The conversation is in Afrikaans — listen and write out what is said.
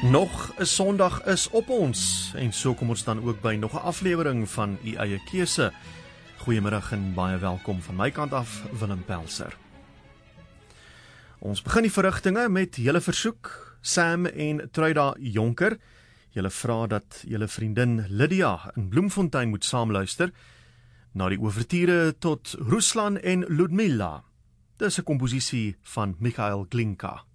Nog 'n Sondag is op ons en so kom ons dan ook by nog 'n aflewering van U Eie Keuse. Goeiemiddag en baie welkom van my kant af, Willem Pelser. Ons begin die verrigtinge met julle versoek, Sam en Truida Jonker. Julle vra dat julle vriendin Lydia in Bloemfontein moet saamluister na die ouverture tot Ruslan en Ludmilla. Dis 'n komposisie van Mikhail Glinka.